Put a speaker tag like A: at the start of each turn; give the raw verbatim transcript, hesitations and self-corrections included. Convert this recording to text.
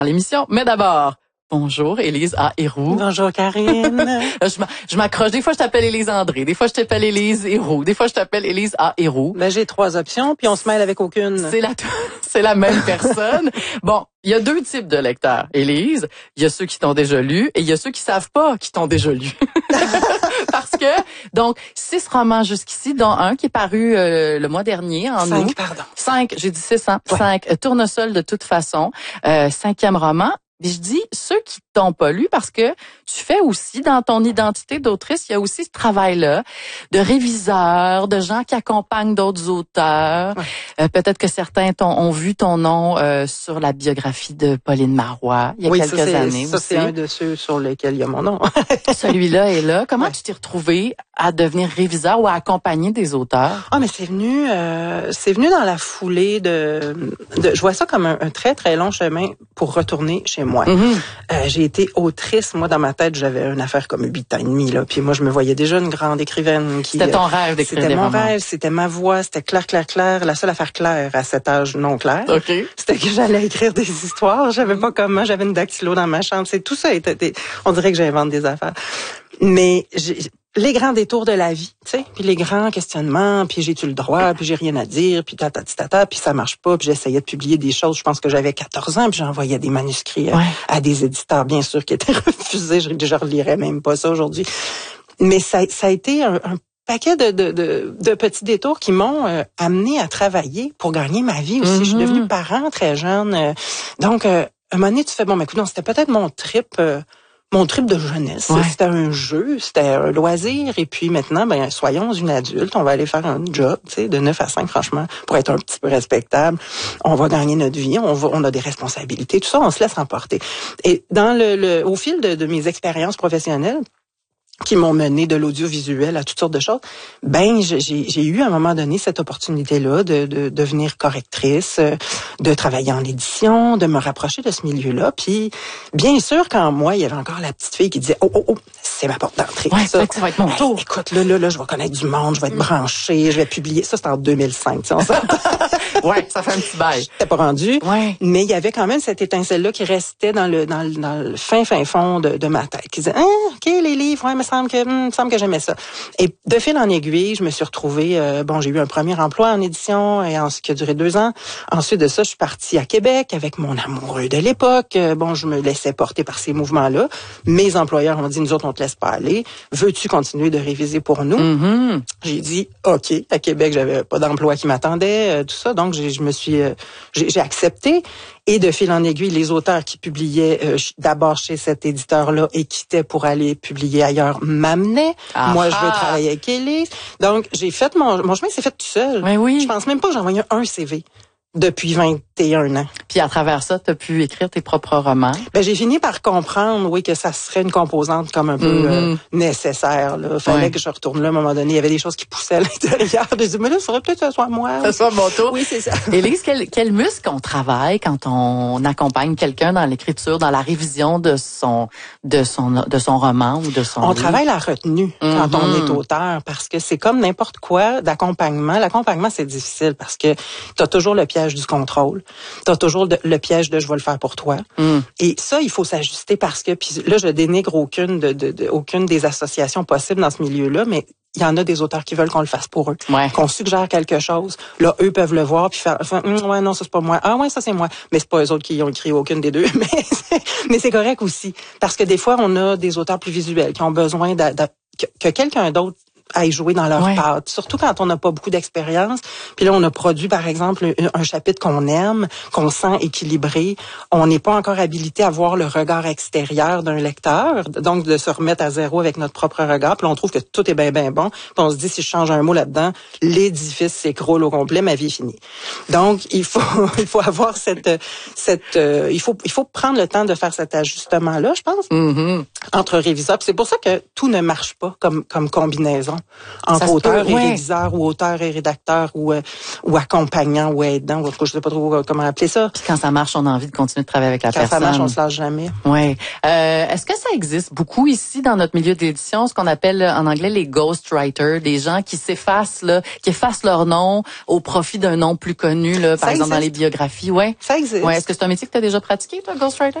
A: l'émission. Mais d'abord, bonjour Élise A. Héroux.
B: Bonjour Karine.
A: je m'accroche. Des fois, je t'appelle Élise André. Des fois, je t'appelle Élise Héroux. Des fois, je t'appelle Élise A. Héroux.
B: Ben, j'ai trois options, puis on se mêle avec aucune.
A: C'est la, c'est la même personne. Bon, il y a deux types de lecteurs, Élise. Il y a ceux qui t'ont déjà lu et il y a ceux qui savent pas qui t'ont déjà lu. Parce que, donc, six romans jusqu'ici, dont un qui est paru euh, le mois dernier, en
B: Cinq,
A: août.
B: pardon.
A: Cinq, j'ai dit six, hein?
B: Ouais.
A: Cinq. Euh, Tournesol de toute façon. Euh, cinquième roman. Mais je dis ceux qui t'ont pas lu parce que tu fais aussi dans ton identité d'autrice, il y a aussi ce travail-là de réviseur, de gens qui accompagnent d'autres auteurs.
B: Ouais.
A: Euh, peut-être que certains t'ont, ont vu ton nom euh, sur la biographie de Pauline Marois il y a
B: oui,
A: quelques
B: ça,
A: années
B: ça,
A: aussi.
B: c'est un de ceux sur lesquels il y a mon nom.
A: Celui-là est là. Comment
B: ouais.
A: tu t'es retrouvé à devenir réviseur ou à accompagner des auteurs?
B: Ah, mais c'est venu, euh, c'est venu dans la foulée de, de je vois ça comme un, un très très long chemin pour retourner chez moi.
A: Mm-hmm.
B: Euh, j'ai été autrice. Moi, dans ma tête, j'avais une affaire comme huit ans et demi, là. Puis moi, je me voyais déjà une grande écrivaine qui...
A: C'était ton rêve d'écrire
B: C'était
A: des
B: mon
A: romans.
B: rêve, c'était ma voix, c'était clair, clair, clair. La seule affaire claire à cet âge non clair,
A: OK.
B: c'était que j'allais écrire des histoires. J'avais pas comment, j'avais une dactylo dans ma chambre. C'est tout ça était, était- on dirait que j'invente des affaires. Mais j'ai, les grands détours de la vie, tu sais, puis les grands questionnements, puis j'ai-tu le droit, puis j'ai rien à dire, puis tata tata, puis ça marche pas, puis j'essayais de publier des choses, je pense que j'avais quatorze ans, puis j'envoyais des manuscrits à,
A: Ouais.
B: à des éditeurs, bien sûr, qui étaient refusés, je, je relirais même pas ça aujourd'hui. Mais ça, ça a été un, un paquet de, de, de, de petits détours qui m'ont euh, amené à travailler pour gagner ma vie aussi.
A: Mm-hmm.
B: Je suis devenue parent très jeune, euh, donc euh, un moment donné, tu fais, bon, mais écoute, non, c'était peut-être mon trip... Euh, Mon trip de jeunesse,
A: Ouais.
B: c'était un jeu, c'était un loisir, et puis maintenant, ben soyons une adulte, on va aller faire un job, tu sais, de neuf à cinq, franchement, pour être un petit peu respectable. On va gagner notre vie, on va, on a des responsabilités, tout ça, on se laisse emporter. Et dans le, le au fil de, de mes expériences professionnelles, qui m'ont mené de l'audiovisuel à toutes sortes de choses, ben j'ai, j'ai eu à un moment donné cette opportunité-là de, de, de devenir correctrice, de travailler en édition, de me rapprocher de ce milieu-là. Puis, bien sûr qu'en moi, il y avait encore la petite fille qui disait « Oh, oh, oh, c'est ma porte d'entrée.
A: Ouais,
B: ça,
A: ça, ça va être mon
B: hey,
A: tour.
B: écoute, là, là, là, je vais connaître du monde, je vais être branchée, je vais publier. » Ça, c'était en deux mille cinq, tu sais, on s'entend.
A: Ouais, ça fait un petit bail.
B: J'étais pas rendue.
A: Ouais.
B: Mais il y avait quand même cette étincelle-là qui restait dans le, dans le, dans le fin, fin fond de, de ma tête. Qui disait, ah, OK, les livres, ouais, me semble que, hum, me semble que j'aimais ça. Et de fil en aiguille, je me suis retrouvée, euh, bon, j'ai eu un premier emploi en édition et en, qui a duré deux ans. Ensuite de ça, je suis partie à Québec avec mon amoureux de l'époque. Euh, bon, je me laissais porter par ces mouvements-là. Mes employeurs ont dit, nous autres, on te laisse pas aller. Veux-tu continuer de réviser pour nous?
A: Mm-hmm.
B: J'ai dit, OK. À Québec, j'avais pas d'emploi qui m'attendait, euh, tout ça. Donc, j'ai, je me suis, euh, j'ai, j'ai accepté. Et de fil en aiguille, les auteurs qui publiaient euh, d'abord chez cet éditeur-là et quittaient pour aller publier ailleurs m'amenaient.
A: Ah
B: Moi, je
A: ah.
B: veux travailler avec Élise. Donc, j'ai fait mon, mon chemin s'est fait tout seul.
A: Oui, oui.
B: Je pense même pas que j'ai envoyé un C V depuis vingt et un ans.
A: Puis à travers ça, tu as pu écrire tes propres romans.
B: Ben, j'ai fini par comprendre, oui, que ça serait une composante comme un peu
A: Mm-hmm.
B: euh, nécessaire. Là. Fallait
A: Ouais.
B: que je retourne là à un moment donné. Il y avait des choses qui poussaient à l'intérieur. J'ai dit, mais là, il faudrait peut-être que ce soit moi.
A: Ça soit mon tour.
B: Oui, c'est ça.
A: Élise, quel, quel muscle on travaille quand on accompagne quelqu'un dans l'écriture, dans la révision de son de son de son roman ou de son
B: On
A: livre?
B: travaille la retenue quand
A: Mm-hmm.
B: on est auteur parce que c'est comme n'importe quoi d'accompagnement. L'accompagnement, c'est difficile parce que tu as toujours le piège du contrôle. Tu as toujours de- le piège de « je vais le faire pour toi
A: Mm. ».
B: Et ça, il faut s'ajuster parce que, puis là, je dénigre aucune de, de, de aucune des associations possibles dans ce milieu-là, mais il y en a des auteurs qui veulent qu'on le fasse pour eux.
A: Ouais.
B: Qu'on suggère quelque chose. Là, eux peuvent le voir puis faire, faire Hum, ouais, non, ça c'est pas moi. Ah ouais, ça c'est moi. Mais c'est pas eux autres qui ont écrit aucune des deux. Mais c'est, mais c'est correct aussi. Parce que des fois, on a des auteurs plus visuels qui ont besoin de, de- que, que quelqu'un d'autre aille jouer dans leur
A: Ouais.
B: patte. Surtout quand on n'a pas beaucoup d'expérience. Puis là, on a produit, par exemple, un, un chapitre qu'on aime, qu'on sent équilibré. On n'est pas encore habilité à voir le regard extérieur d'un lecteur. Donc, de se remettre à zéro avec notre propre regard. Puis là, on trouve que tout est bien, bien bon. Puis on se dit, si je change un mot là-dedans, l'édifice s'écroule au complet, ma vie est finie. Donc, il faut, il faut avoir cette, cette, euh, il faut, il faut prendre le temps de faire cet ajustement-là, je pense,
A: Mm-hmm.
B: entre réviseurs. Puis c'est pour ça que tout ne marche pas comme, comme combinaison. entre
A: Ça
B: auteur
A: peut,
B: et
A: ouais.
B: réviseur ou auteur et rédacteur ou euh, ou accompagnant ou aidant, ou en tout cas, je sais pas trop euh, comment appeler ça.
A: Puis quand ça marche, on a envie de continuer de travailler avec la
B: Quand
A: personne.
B: ça marche, on se lâche jamais.
A: Oui. Euh, est-ce que ça existe beaucoup ici dans notre milieu de l'édition, ce qu'on appelle en anglais les ghostwriters, des gens qui s'effacent là, qui effacent leur nom au profit d'un nom plus connu là, par
B: Ça
A: exemple
B: existe.
A: dans les biographies, ouais.
B: Ça existe.
A: Ouais, est-ce que c'est un métier que tu as déjà pratiqué toi, ghostwriter?